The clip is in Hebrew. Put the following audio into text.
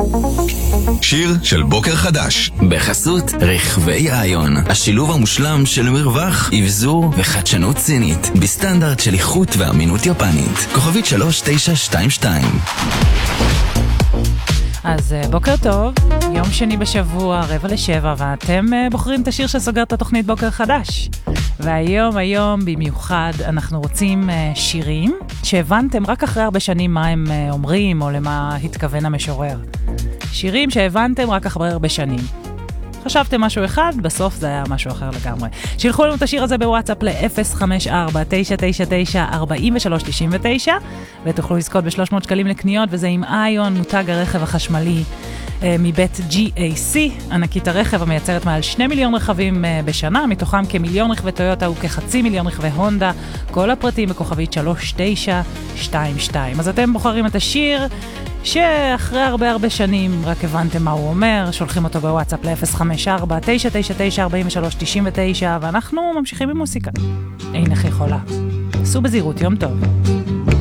שיר של בוקר חדש. בחסות רכבי איון, השילוב המושלם של מרווח, אבזור וחדשנות סינית, בסטנדרט של איכות ואמינות יפנית. כוכבית 3922. אז בוקר טוב, יום שני בשבוע, 6:45, ואתם בוחרים את השיר שסוגר את התוכנית בוקר חדש. והיום במיוחד אנחנו רוצים שירים שהבנתם רק אחרי הרבה שנים מה הם אומרים או למה התכוון המשורר. שירים שהבנתם רק אחרי הרבה שנים. חשבתם משהו אחד, בסוף זה היה משהו אחר לגמרי. שילחו לנו את השיר הזה בוואטסאפ ל-054-999-4399 ותוכלו לזכות ב-300 שקלים לקניות, וזה עם איון, מותג הרכב החשמלי מבית GAC, ענקית הרכב המייצרת מעל 2 מיליון רכבים בשנה, מתוכם כמיליון רכבי טויוטה וכחצי מיליון רכבי הונדה. כל הפרטים בכוכבית 3922. אז אתם בוחרים את השיר שאחרי הרבה שנים רק הבנתם מה הוא אומר, שולחים אותו בוואטסאפ ל-054-999-4399, ואנחנו ממשיכים עם מוסיקה. אין איך יכולה. עשו בזהירות, יום טוב.